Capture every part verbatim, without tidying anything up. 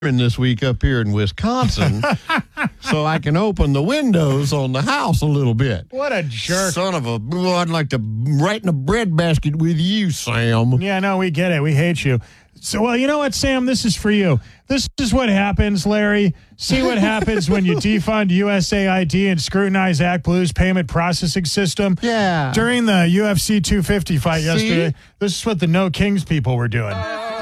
this week up here in Wisconsin so I can open the windows on the house a little bit. What a jerk. Son of a... Oh, I'd like to right in a breadbasket with you, Sam. Yeah, no, we get it. We hate you. So, well, you know what, Sam? This is for you. This is what happens, Larry. See what happens when you defund U S A I D and scrutinize Act Blue's payment processing system. Yeah. During the U F C two fifty fight See? yesterday, this is what the No Kings people were doing.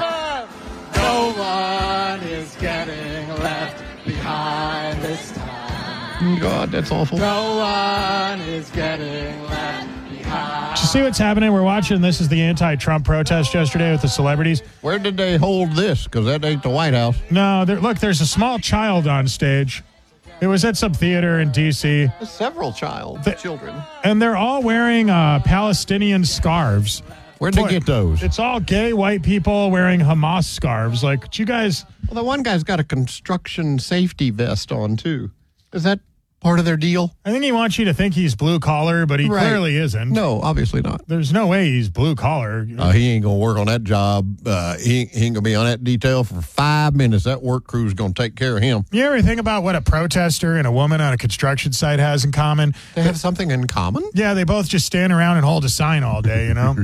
No one is getting left behind this time. God, that's awful. No one is getting left behind. Did you see what's happening? We're watching. This is the anti-Trump protest yesterday with the celebrities. Where did they hold this? Because that ain't the White House. No, there, look, there's a small child on stage. It was at some theater in D C There's several child The- children. And they're all wearing uh, Palestinian scarves. Where'd they Boy, get those? It's all gay white people wearing Hamas scarves. Like, you guys... Well, the one guy's got a construction safety vest on, too. Is that part of their deal? I think he wants you to think he's blue collar, but he Right. clearly isn't. No, obviously not. There's no way he's blue collar. Uh, he ain't going to work on that job. Uh, he, he ain't going to be on that detail for five minutes. That work crew's going to take care of him. You ever think about what a protester and a woman on a construction site has in common? They have something in common? Yeah, they both just stand around and hold a sign all day, you know?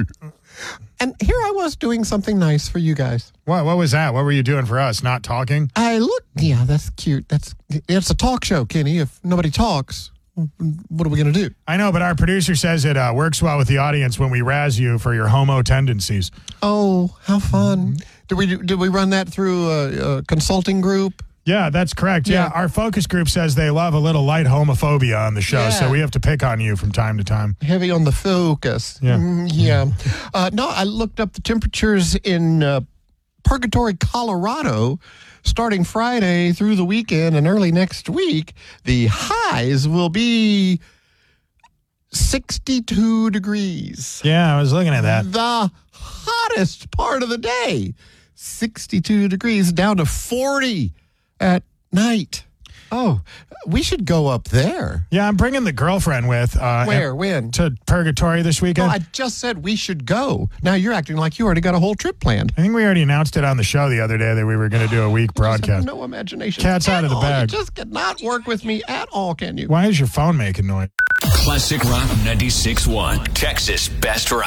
And here I was doing something nice for you guys. What What was that? What were you doing for us? Not talking? I look, yeah, that's cute. That's It's a talk show, Kenny. If nobody talks, what are we going to do? I know, but our producer says it uh, works well with the audience when we razz you for your homo tendencies. Oh, how fun. Did we, do- did we run that through a, a consulting group? Yeah, that's correct. Yeah. Yeah. Our focus group says they love a little light homophobia on the show, Yeah. so we have to pick on you from time to time. Heavy on the focus. Yeah. Mm, yeah. Uh, no, I looked up the temperatures in uh, Purgatory, Colorado, starting Friday through the weekend and early next week. The highs will be sixty-two degrees. Yeah, I was looking at that. The hottest part of the day, sixty-two degrees, down to forty at night. Oh, we should go up there. Yeah, I'm bringing the girlfriend with. Uh, Where? When? To Purgatory this No, weekend. I just said we should go. Now you're acting like you already got a whole trip planned. I think we already announced it on the show the other day that we were going to do a week You just have broadcast. no imagination. Cat's at out of the all. bag. You just cannot work with me at all, can you? Why is your phone making noise? Classic Rock ninety-six point one, Texas Best Rock.